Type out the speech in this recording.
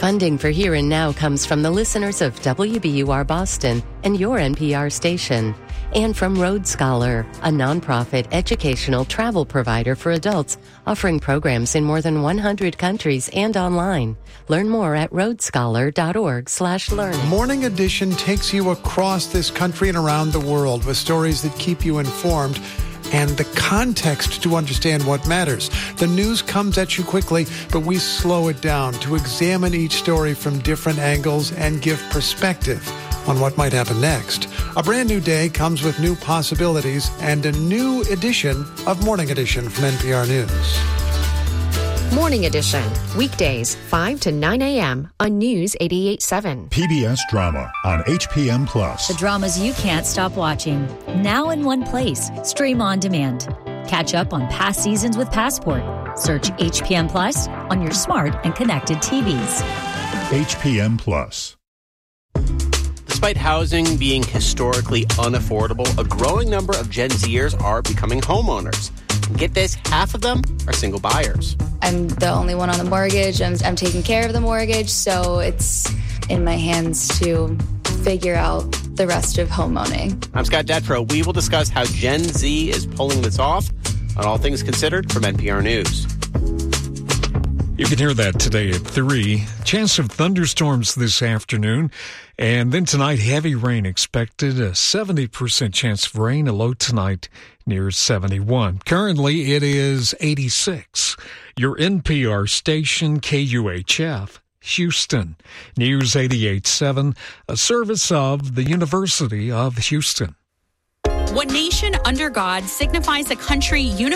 Funding for Here and Now comes from the listeners of WBUR Boston and your NPR station, and from Road Scholar, a nonprofit educational travel provider for adults offering programs in more than 100 countries and online. Learn more at roadscholar.org/learning. Morning Edition takes you across this country and around the world with stories that keep you informed and the context to understand what matters. The news comes at you quickly, but we slow it down to examine each story from different angles and give perspective on what might happen next. A brand new day comes with new possibilities and a new edition of Morning Edition from NPR News. Morning Edition, weekdays 5 to 9 a.m. on News 88.7. PBS Drama on HPM Plus. The dramas you can't stop watching. Now in one place. Stream on demand. Catch up on past seasons with Passport. Search HPM Plus on your smart and connected TVs. HPM Plus. Despite housing being historically unaffordable, a growing number of Gen Zers are becoming homeowners. And get this, half of them are single buyers. I'm the only one on the mortgage. I'm taking care of the mortgage, so it's in my hands to figure out the rest of homeowning. I'm Scott Detrow. We will discuss how Gen Z is pulling this off on All Things Considered from NPR News. You can hear that today at 3. Chance of thunderstorms this afternoon. And then tonight, heavy rain expected. A 70% chance of rain. A low tonight near 71. Currently, it is 86. Your NPR station, KUHF, Houston. News 88.7, a service of the University of Houston. What nation under God signifies a country unified